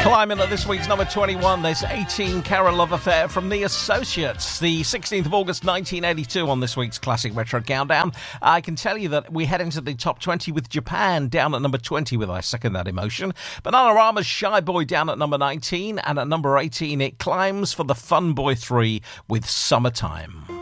Climbing at this week's number 21, there's 18 Carat Love Affair from The Associates. The 16th of August 1982 on this week's Classic Retro Countdown. I can tell you that we head into the top 20 with Japan down at number 20 with I Second That Emotion. Bananarama's Shy Boy down at number 19, and at number 18 it climbs for the Fun Boy 3 with Summertime.